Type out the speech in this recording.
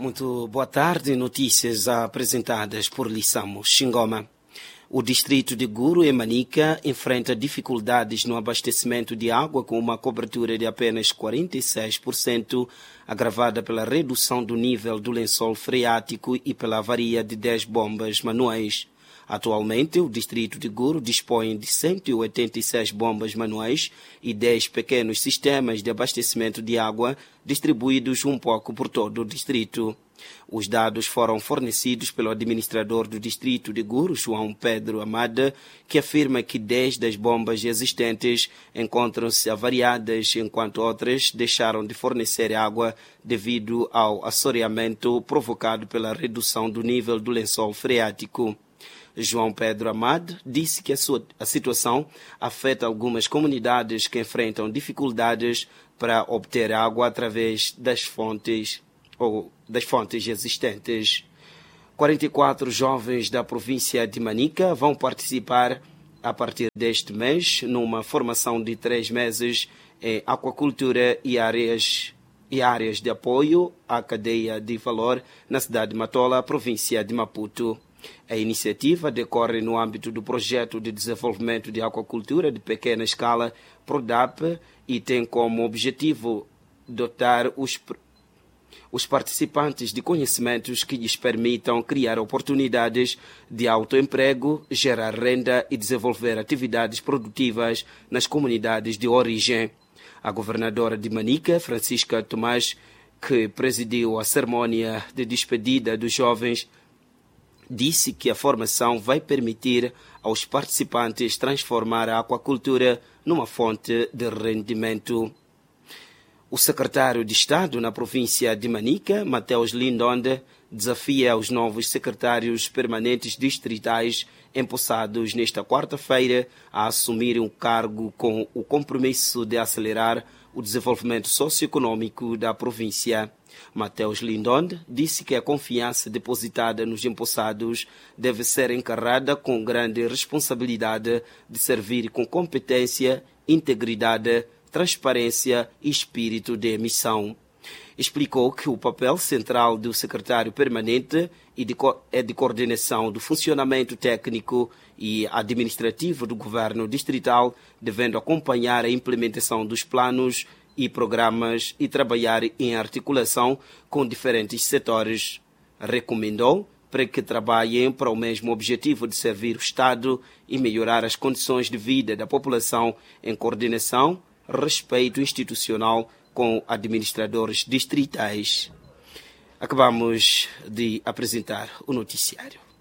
Muito boa tarde. Notícias apresentadas por Lissamo Xingoma. O distrito de Guru e Manica enfrenta dificuldades no abastecimento de água com uma cobertura de apenas 46%, agravada pela redução do nível do lençol freático e pela avaria de 10 bombas manuais. Atualmente, o distrito de Guru dispõe de 186 bombas manuais e 10 pequenos sistemas de abastecimento de água distribuídos um pouco por todo o distrito. Os dados foram fornecidos pelo administrador do distrito de Guru, João Pedro Amada, que afirma que 10 das bombas existentes encontram-se avariadas, enquanto outras deixaram de fornecer água devido ao assoreamento provocado pela redução do nível do lençol freático. João Pedro Amado disse que a situação afeta algumas comunidades que enfrentam dificuldades para obter água através das fontes existentes. 44 jovens da província de Manica vão participar a partir deste mês numa formação de 3 meses em aquacultura e áreas de apoio à cadeia de valor na cidade de Matola, província de Maputo. A iniciativa decorre no âmbito do Projeto de Desenvolvimento de Aquacultura de Pequena Escala, PRODAP, e tem como objetivo dotar os participantes de conhecimentos que lhes permitam criar oportunidades de autoemprego, gerar renda e desenvolver atividades produtivas nas comunidades de origem. A governadora de Manica, Francisca Tomás, que presidiu a cerimônia de despedida dos jovens, disse que a formação vai permitir aos participantes transformar a aquacultura numa fonte de rendimento. O secretário de Estado na província de Manica, Mateus Lindonde, desafia os novos secretários permanentes distritais empossados nesta quarta-feira a assumirem o cargo com o compromisso de acelerar o desenvolvimento socioeconômico da província. Mateus Lindonde disse que a confiança depositada nos empossados deve ser encarada com grande responsabilidade de servir com competência, integridade, transparência e espírito de missão. Explicou que o papel central do secretário permanente é de coordenação do funcionamento técnico e administrativo do governo distrital, devendo acompanhar a implementação dos planos e programas e trabalhar em articulação com diferentes setores. Recomendou para que trabalhem para o mesmo objetivo de servir o Estado e melhorar as condições de vida da população em coordenação, respeito institucional com administradores distritais. Acabamos de apresentar o noticiário.